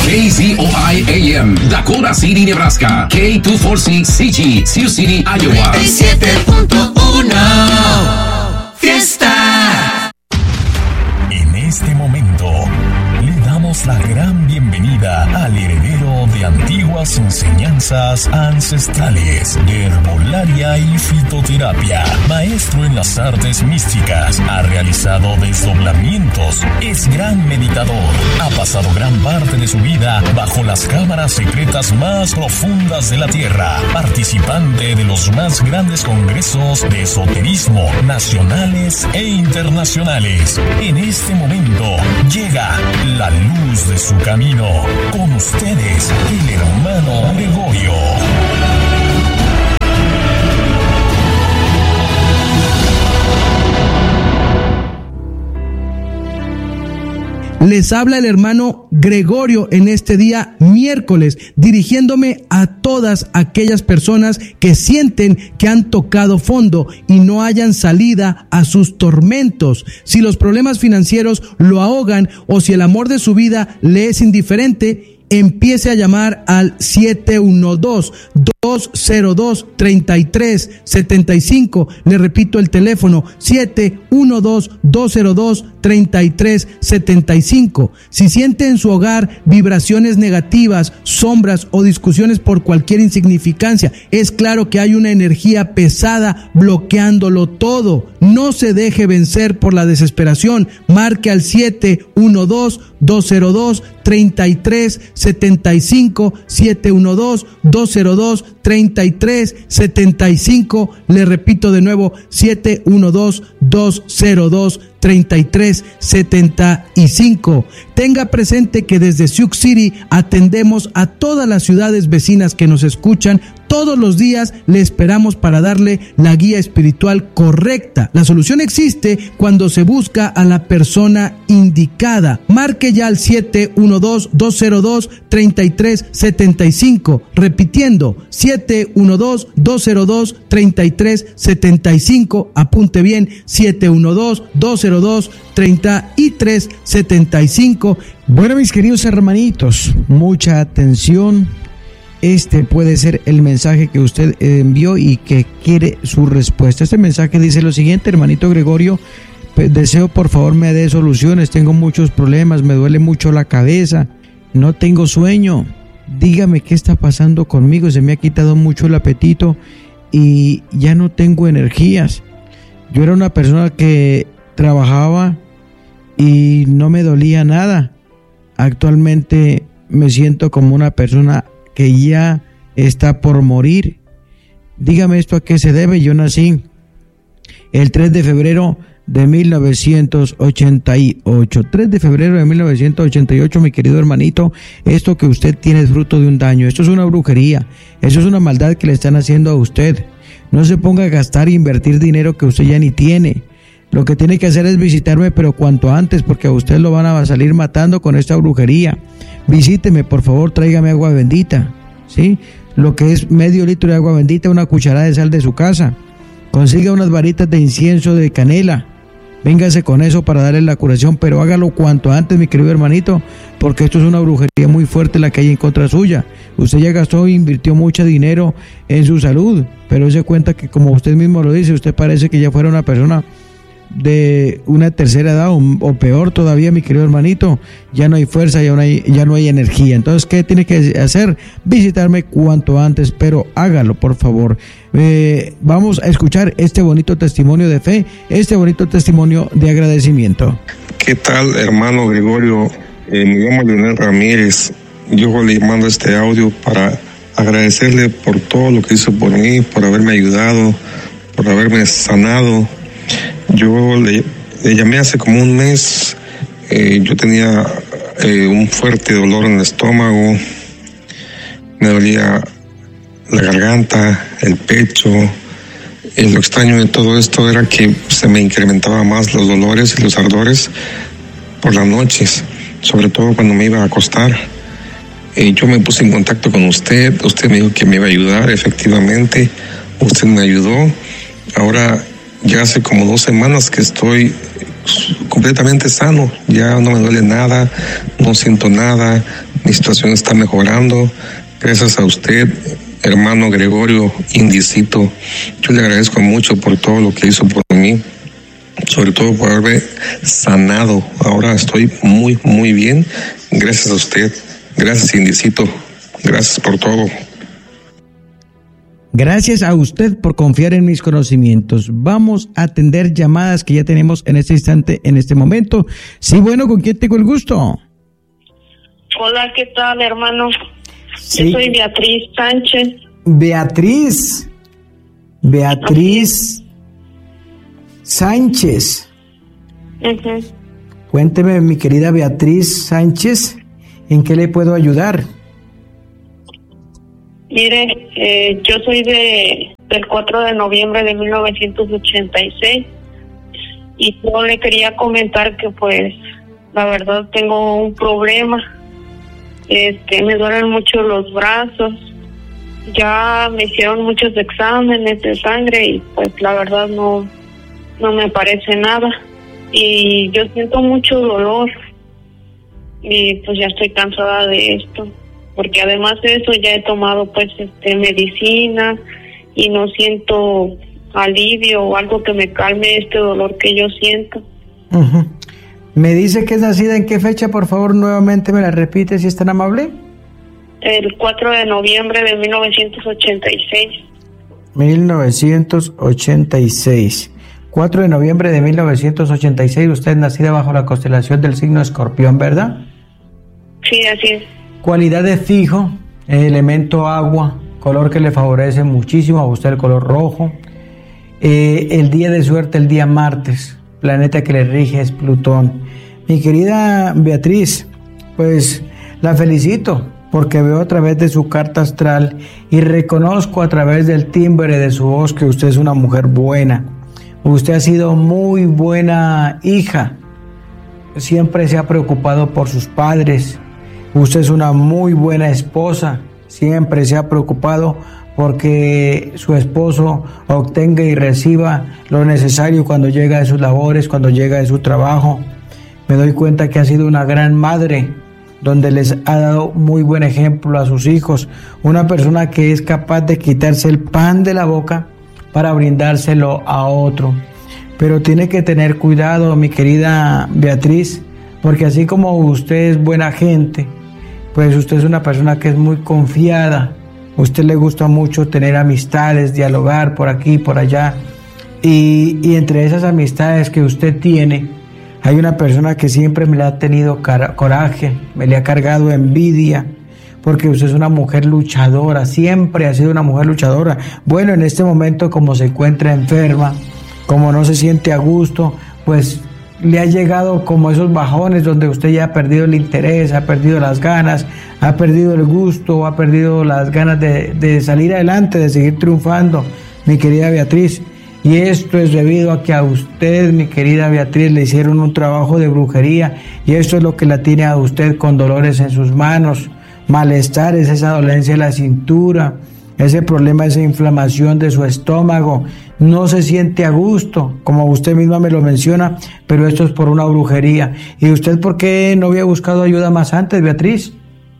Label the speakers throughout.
Speaker 1: KZOI AM, Dakota City, Nebraska. K246CG, Sioux City, Iowa.
Speaker 2: 97.1 Fiesta.
Speaker 3: En este momento le damos la gran bienvenida al heredero de antiguas enseñanzas ancestrales de herbolaria y fitoterapia, maestro en las artes místicas, ha realizado desdoblamientos, es gran meditador, ha pasado gran parte de su vida bajo las cámaras secretas más profundas de la tierra, participante de los más grandes congresos de esoterismo nacionales e internacionales. En este momento llega la luz de su camino. Con ustedes, el hermano Gregorio.
Speaker 4: Les habla el hermano Gregorio en este día miércoles, dirigiéndome a todas aquellas personas que sienten que han tocado fondo y no hayan salida a sus tormentos. Si los problemas financieros lo ahogan o si el amor de su vida le es indiferente, empiece a llamar al 712-202-3375. Le repito el teléfono, 712-202-3375. Si siente en su hogar vibraciones negativas, sombras o discusiones por cualquier insignificancia, es claro que hay una energía pesada bloqueándolo todo. No se deje vencer por la desesperación. Marque al 712-202-3375, 712-202-3375. Le repito de nuevo, 712-202-3375. Tenga presente que desde Sioux City atendemos a todas las ciudades vecinas que nos escuchan. Todos los días le esperamos para darle la guía espiritual correcta. La solución existe cuando se busca a la persona indicada. Marque ya al 712-202-3375. Repitiendo, 712-202-3375. Apunte bien, 712-202-3375.
Speaker 5: Bueno, mis queridos hermanitos, mucha atención. Este puede ser el mensaje que usted envió y que quiere su respuesta. Este mensaje dice lo siguiente: hermanito Gregorio, deseo por favor me dé soluciones. Tengo muchos problemas, me duele mucho la cabeza, no tengo sueño. Dígame qué está pasando conmigo. Se me ha quitado mucho el apetito y ya no tengo energías. Yo era una persona que trabajaba y no me dolía nada. Actualmente me siento como una persona que ya está por morir. Dígame esto a qué se debe. Yo nací el 3 de febrero de 1988. 3 de febrero de 1988, mi querido hermanito. Esto que usted tiene es fruto de un daño. Esto es una brujería. Eso es una maldad que le están haciendo a usted. No se ponga a gastar e invertir dinero que usted ya ni tiene. Lo que tiene que hacer es visitarme, pero cuanto antes, porque a usted lo van a salir matando con esta brujería. Visíteme, por favor, tráigame agua bendita, ¿sí? Lo que es medio litro de agua bendita, una cucharada de sal de su casa. Consiga unas varitas de incienso de canela. Véngase con eso para darle la curación, pero hágalo cuanto antes, mi querido hermanito, porque esto es una brujería muy fuerte la que hay en contra suya. Usted ya gastó e invirtió mucho dinero en su salud, pero se cuenta que, como usted mismo lo dice, usted parece que ya fuera una persona de una tercera edad o peor todavía, mi querido hermanito. Ya no hay fuerza, ya no hay energía. Entonces, ¿qué tiene que hacer? Visitarme cuanto antes, pero hágalo, por favor. Vamos a escuchar este bonito testimonio de fe, este bonito testimonio de agradecimiento.
Speaker 6: ¿Qué tal, hermano Gregorio? Me llamo Leonel Ramírez. Yo le mando este audio para agradecerle por todo lo que hizo por mí, por haberme ayudado, por haberme sanado. Yo le llamé hace como un mes. Yo tenía un fuerte dolor en el estómago, me dolía la garganta, el pecho. Lo extraño de todo esto era que se me incrementaba más los dolores y los ardores por las noches, sobre todo cuando me iba a acostar. Yo me puse en contacto con usted me dijo que me iba a ayudar, efectivamente, usted me ayudó. Ahora ya hace como 2 semanas que estoy completamente sano, ya no me duele nada, no siento nada, mi situación está mejorando, gracias a usted, hermano Gregorio Indicito. Yo le agradezco mucho por todo lo que hizo por mí, sobre todo por haberme sanado. Ahora estoy muy, muy bien, gracias a usted, gracias Indicito, gracias por todo.
Speaker 5: Gracias a usted por confiar en mis conocimientos. Vamos a atender llamadas que ya tenemos en este instante, en este momento. Sí, bueno, ¿con quién tengo el gusto?
Speaker 7: Hola, ¿qué tal, hermano?
Speaker 5: Sí.
Speaker 7: Yo soy Beatriz Sánchez.
Speaker 5: Beatriz Sánchez.
Speaker 7: Uh-huh.
Speaker 5: Cuénteme, mi querida Beatriz Sánchez, ¿en qué le puedo ayudar?
Speaker 7: Mire, yo soy del 4 de noviembre de 1986 y yo le quería comentar que pues la verdad tengo un problema. Me duelen mucho los brazos. Ya me hicieron muchos exámenes de sangre y pues la verdad no me parece nada. Y yo siento mucho dolor y pues ya estoy cansada de esto. Porque además de eso ya he tomado pues medicina y no siento alivio o algo que me calme este dolor que yo siento.
Speaker 5: Uh-huh. ¿Me dice que es nacida en qué fecha? Por favor, nuevamente me la repite si es tan amable.
Speaker 7: El 4 de noviembre de 1986.
Speaker 5: 1986. 4 de noviembre de 1986. Usted es nacida bajo la constelación del signo Escorpión, ¿verdad?
Speaker 7: Sí, así es.
Speaker 5: Cualidad de fijo, elemento agua, color que le favorece muchísimo a usted, el color rojo. El día de suerte, el día martes, planeta que le rige es Plutón. Mi querida Beatriz, pues la felicito porque veo a través de su carta astral y reconozco a través del timbre de su voz que usted es una mujer buena. Usted ha sido muy buena hija, siempre se ha preocupado por sus padres. Usted es una muy buena esposa, siempre se ha preocupado porque su esposo obtenga y reciba lo necesario cuando llega de sus labores, cuando llega de su trabajo. Me doy cuenta que ha sido una gran madre, donde les ha dado muy buen ejemplo a sus hijos, una persona que es capaz de quitarse el pan de la boca para brindárselo a otro. Pero tiene que tener cuidado, mi querida Beatriz, porque así como usted es buena gente, pues usted es una persona que es muy confiada. Usted le gusta mucho tener amistades, dialogar por aquí, por allá. Y entre esas amistades que usted tiene, hay una persona que siempre me le ha tenido coraje, me le ha cargado envidia, porque usted es una mujer luchadora, siempre ha sido una mujer luchadora. Bueno, en este momento, como se encuentra enferma, como no se siente a gusto, pues le ha llegado como esos bajones donde usted ya ha perdido el interés, ha perdido las ganas, ha perdido el gusto, ha perdido las ganas de salir adelante, de seguir triunfando, mi querida Beatriz. Y esto es debido a que a usted, mi querida Beatriz, le hicieron un trabajo de brujería y esto es lo que la tiene a usted con dolores en sus manos, malestares, esa dolencia en la cintura, ese problema, esa inflamación de su estómago. No se siente a gusto, como usted misma me lo menciona, pero esto es por una brujería. ¿Y usted por qué no había buscado ayuda más antes, Beatriz?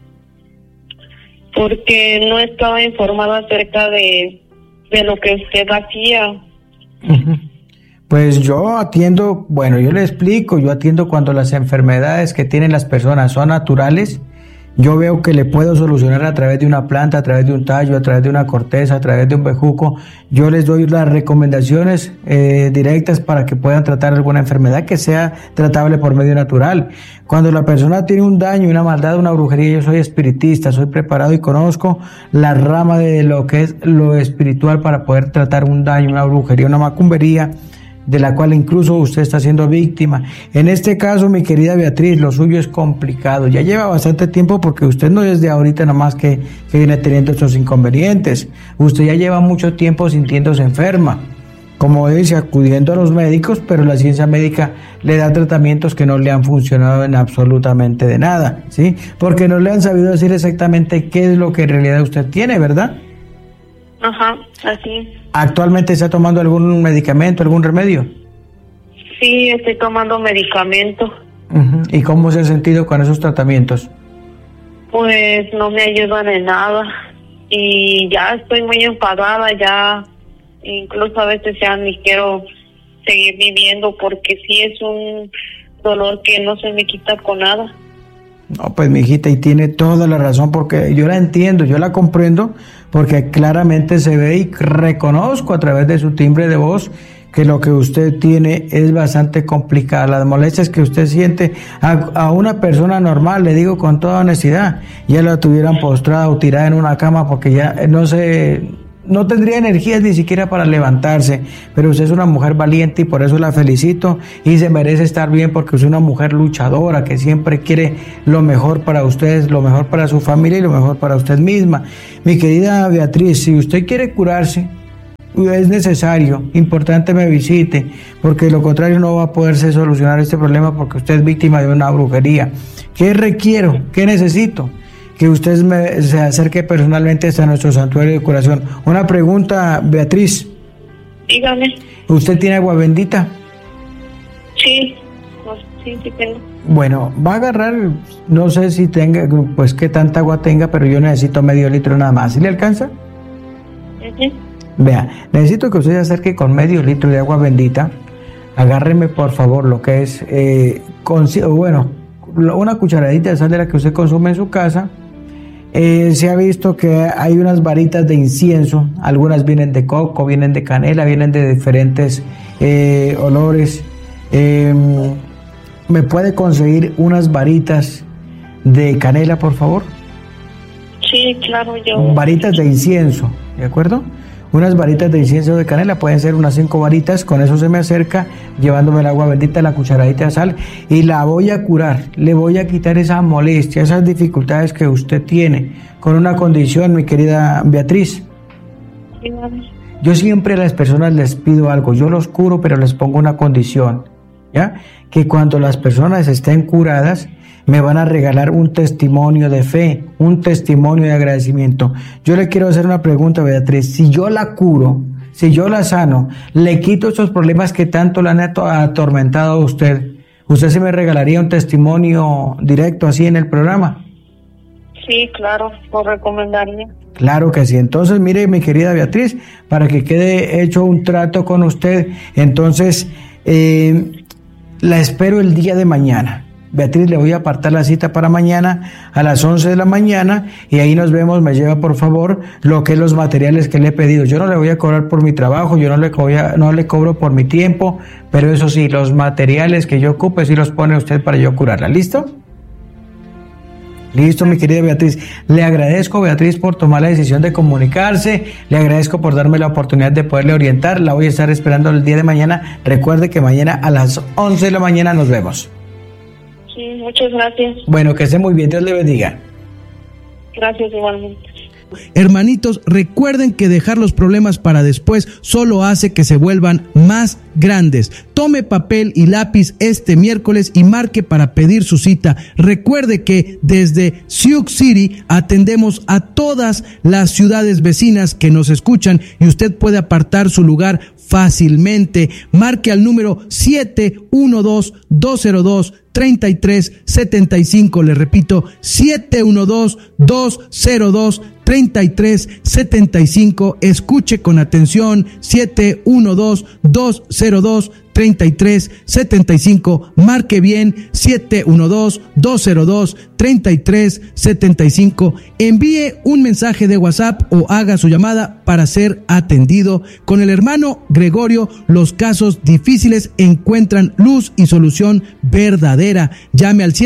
Speaker 7: Porque no estaba informada acerca de lo que usted hacía.
Speaker 5: Uh-huh. Pues yo atiendo, yo le explico, yo atiendo cuando las enfermedades que tienen las personas son naturales. Yo veo que le puedo solucionar a través de una planta, a través de un tallo, a través de una corteza, a través de un bejuco. Yo les doy las recomendaciones directas para que puedan tratar alguna enfermedad que sea tratable por medio natural. Cuando la persona tiene un daño, una maldad, una brujería, yo soy espiritista, soy preparado y conozco la rama de lo que es lo espiritual para poder tratar un daño, una brujería, una macumbería, de la cual incluso usted está siendo víctima. En este caso, mi querida Beatriz, lo suyo es complicado. Ya lleva bastante tiempo porque usted no es de ahorita nomás que viene teniendo estos inconvenientes. Usted ya lleva mucho tiempo sintiéndose enferma, como dice, acudiendo a los médicos, pero la ciencia médica le da tratamientos que no le han funcionado en absolutamente de nada, ¿sí? Porque no le han sabido decir exactamente qué es lo que en realidad usted tiene, ¿verdad?
Speaker 7: Ajá, así.
Speaker 5: ¿Actualmente está tomando algún medicamento, algún remedio?
Speaker 7: Sí, estoy tomando medicamento.
Speaker 5: ¿Y cómo se ha sentido con esos tratamientos?
Speaker 7: Pues no me ayudan en nada y ya estoy muy enfadada, ya incluso a veces ya ni quiero seguir viviendo porque sí es un dolor que no se me quita con nada.
Speaker 5: No, pues mi hijita, y tiene toda la razón, porque yo la entiendo, yo la comprendo, porque claramente se ve y reconozco a través de su timbre de voz que lo que usted tiene es bastante complicado. Las molestias que usted siente a una persona normal, le digo con toda honestidad, ya la tuvieran postrada o tirada en una cama porque ya no tendría energías ni siquiera para levantarse, pero usted es una mujer valiente y por eso la felicito y se merece estar bien porque es una mujer luchadora que siempre quiere lo mejor para ustedes, lo mejor para su familia y lo mejor para usted misma. Mi querida Beatriz, si usted quiere curarse, es necesario, importante me visite, porque de lo contrario no va a poderse solucionar este problema porque usted es víctima de una brujería. ¿Qué requiero? ¿Qué necesito? Que usted se acerque personalmente hasta nuestro santuario de curación. Una pregunta, Beatriz.
Speaker 7: Dígame.
Speaker 5: ¿Usted tiene agua bendita?
Speaker 7: Sí, sí tengo.
Speaker 5: Bueno, va a agarrar, no sé si tenga, pues qué tanta agua tenga, pero yo necesito medio litro nada más. ¿Sí le alcanza? Vea, necesito que usted se acerque con medio litro de agua bendita. Agárreme por favor lo que es, una cucharadita de sal de la que usted consume en su casa. Se ha visto que hay unas varitas de incienso, algunas vienen de coco, vienen de canela, vienen de diferentes olores. ¿Me puede conseguir unas varitas de canela, por favor?
Speaker 7: Sí, claro, yo.
Speaker 5: Varitas de incienso, ¿de acuerdo? Unas varitas de incienso de canela, pueden ser unas 5 varitas, con eso se me acerca, llevándome el agua bendita, la cucharadita de sal, y la voy a curar, le voy a quitar esa molestia, esas dificultades que usted tiene, con una condición, mi querida Beatriz.
Speaker 7: Sí, vale.
Speaker 5: Yo siempre a las personas les pido algo, yo los curo, pero les pongo una condición, ¿ya? Que cuando las personas estén curadas, me van a regalar un testimonio de fe, un testimonio de agradecimiento. Yo le quiero hacer una pregunta, Beatriz. Si yo la curo, si yo la sano, le quito esos problemas que tanto le han atormentado a usted, ¿usted sí me regalaría un testimonio directo así en el programa?
Speaker 7: Sí, claro, lo recomendaría.
Speaker 5: Claro que sí. Entonces, mire, mi querida Beatriz, para que quede hecho un trato con usted, entonces, la espero el día de mañana. Beatriz, le voy a apartar la cita para mañana a las 11 de la mañana y ahí nos vemos. Me lleva por favor lo que es los materiales que le he pedido. Yo no le voy a cobrar por mi trabajo, yo no le cobro por mi tiempo, pero eso sí, los materiales que yo ocupe sí los pone usted para yo curarla. ¿Listo? Listo, mi querida Beatriz. Le agradezco, Beatriz, por tomar la decisión de comunicarse. Le agradezco por darme la oportunidad de poderle orientar. La voy a estar esperando el día de mañana. Recuerde que mañana a las 11 de la mañana nos vemos.
Speaker 7: Sí, muchas gracias.
Speaker 5: Bueno, que esté muy bien, Dios le bendiga.
Speaker 7: Gracias igualmente.
Speaker 4: Hermanitos, recuerden que dejar los problemas para después solo hace que se vuelvan más grandes. Tome papel y lápiz este miércoles y marque para pedir su cita. Recuerde que desde Sioux City atendemos a todas las ciudades vecinas que nos escuchan y usted puede apartar su lugar fácilmente. Marque al número 712-202-3375. Le repito, 712-202-3375. Escuche con atención, 712-202-3375. Marque bien, 712-202-3375. Envíe un mensaje de WhatsApp o haga su llamada para ser atendido. Con el hermano Gregorio, los casos difíciles encuentran luz y solución verdadera. Llame al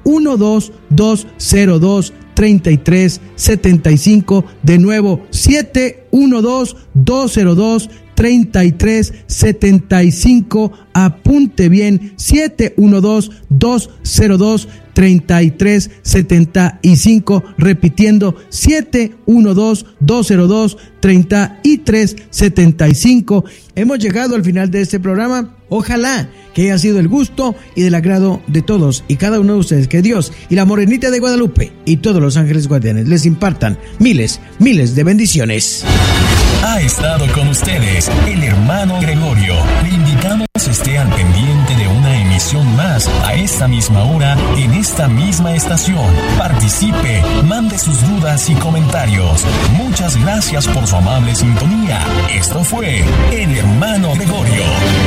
Speaker 4: 712-202-3375. De nuevo, 712-202-3375. Apunte bien, 712-202-3375. Repitiendo, 712-202-3375. Hemos llegado al final de este programa. Ojalá que haya sido el gusto y del agrado de todos y cada uno de ustedes. Que Dios y la Morenita de Guadalupe y todos los ángeles guardianes les impartan miles de bendiciones.
Speaker 3: Ha estado con ustedes el hermano Gregorio. Le invitamos a esté al pendiente emisión más a esta misma hora en esta misma estación. Participe, mande sus dudas y comentarios. Muchas gracias por su amable sintonía. Esto fue El Hermano Gregorio.